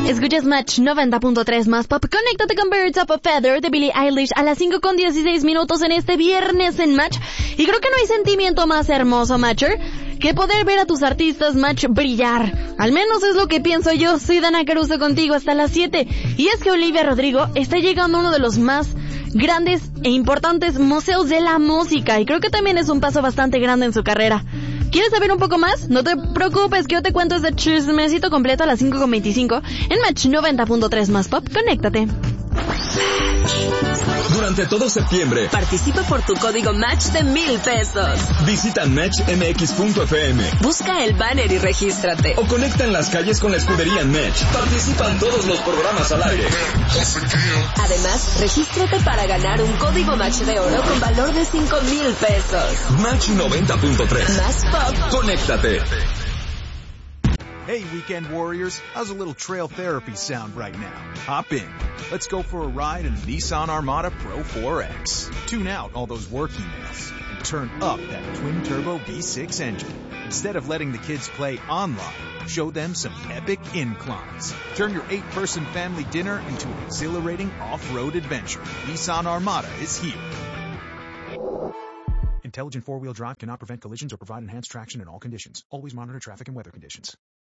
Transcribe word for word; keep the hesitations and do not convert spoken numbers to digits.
Escuchas Match noventa punto tres más pop. Conéctate con Birds of a Feather de Billie Eilish a las cinco con dieciséis minutos en este viernes en Match. Y creo que no hay sentimiento más hermoso, Matcher, que poder ver a tus artistas, Match, brillar. Al menos es lo que pienso yo. Soy Dana Caruso contigo hasta las siete. Y es que Olivia Rodrigo está llegando a uno de los más grandes e importantes museos de la música. Y creo que también es un paso bastante grande en su carrera. ¿Quieres saber un poco más? No te preocupes, que yo te cuento este chismecito completo a las cinco con veinticinco en Match noventa punto tres más pop. Conéctate. Durante todo septiembre, participa por tu código Match de mil pesos. Visita match m x punto f m. Busca el banner y regístrate. O conecta en las calles con la escudería Match. Participan todos los programas al aire. Además, regístrate para ganar un código Match de oro con valor de cinco mil pesos. Match noventa punto tres. Más pop. Conéctate. Hey, weekend warriors, how's a little trail therapy sound right now? Hop in. Let's go for a ride in the Nissan Armada Pro four X. Tune out all those work emails and turn up that twin-turbo V six engine. Instead of letting the kids play online, show them some epic inclines. Turn your eight-person family dinner into an exhilarating off-road adventure. Nissan Armada is here. Intelligent four-wheel drive cannot prevent collisions or provide enhanced traction in all conditions. Always monitor traffic and weather conditions.